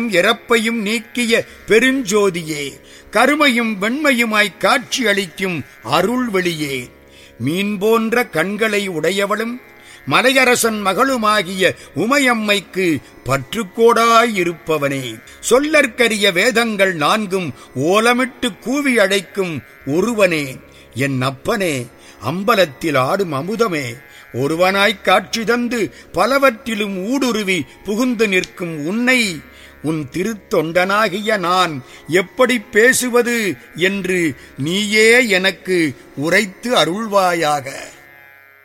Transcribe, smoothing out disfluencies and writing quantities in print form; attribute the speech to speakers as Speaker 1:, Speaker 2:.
Speaker 1: இறப்பையும் நீக்கிய பெருஞ்சோதியே, கருமையும் வெண்மையுமாய் காட்சி அளிக்கும் அருள்வெளியே, மீன் போன்ற கண்களை உடையவளும் மலையரசன் மகளுமாகிய உமையம்மைக்கு பற்றுக்கோடாயிருப்பவனே, சொல்லற்கரிய வேதங்கள் 4 ஓலமிட்டு கூவி அழைக்கும் ஒருவனே, என் அப்பனே, அம்பலத்தில் ஆடும் அமுதமே, ஒருவனாய்க் காட்சி தந்து பலவற்றிலும் ஊடுருவி புகுந்து நிற்கும் உன்னை உன் திருத்தொண்டனாகிய நான் எப்படி பேசுவது என்று நீயே எனக்கு உரைத்து அருள்வாயாக.